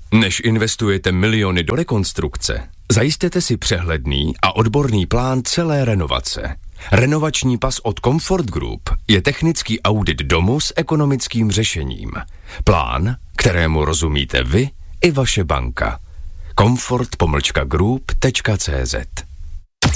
Než investujete miliony do rekonstrukce, zajistěte si přehledný a odborný plán celé renovace. Renovační pas od Comfort Group je technický audit domu s ekonomickým řešením. Plán, kterému rozumíte vy i vaše banka. comfort-group.cz